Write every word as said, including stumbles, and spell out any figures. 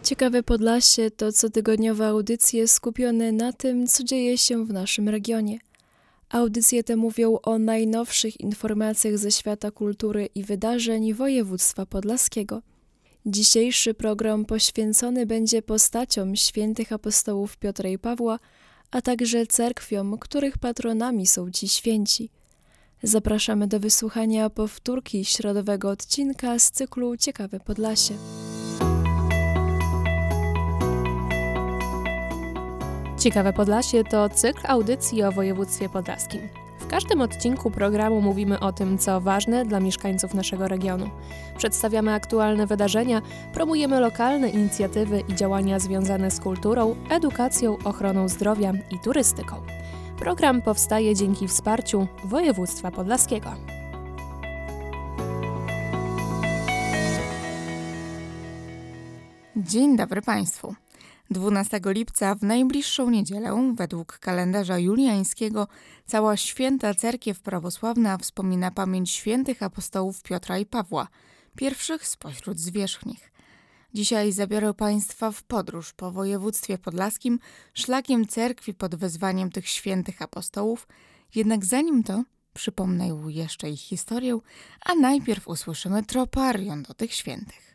Ciekawe Podlasie to cotygodniowe audycje skupione na tym, co dzieje się w naszym regionie. Audycje te mówią o najnowszych informacjach ze świata kultury i wydarzeń województwa podlaskiego. Dzisiejszy program poświęcony będzie postaciom świętych apostołów Piotra i Pawła, a także cerkwiom, których patronami są ci święci. Zapraszamy do wysłuchania powtórki środowego odcinka z cyklu Ciekawe Podlasie. Ciekawe Podlasie to cykl audycji o województwie podlaskim. W każdym odcinku programu mówimy o tym, co ważne dla mieszkańców naszego regionu. Przedstawiamy aktualne wydarzenia, promujemy lokalne inicjatywy i działania związane z kulturą, edukacją, ochroną zdrowia i turystyką. Program powstaje dzięki wsparciu województwa podlaskiego. Dzień dobry Państwu. dwunastego lipca w najbliższą niedzielę, według kalendarza juliańskiego, cała święta cerkiew prawosławna wspomina pamięć świętych apostołów Piotra i Pawła, pierwszych spośród zwierzchnich. Dzisiaj zabiorę Państwa w podróż po województwie podlaskim szlakiem cerkwi pod wezwaniem tych świętych apostołów, jednak zanim to przypomnę jeszcze ich historię, a najpierw usłyszymy troparion do tych świętych.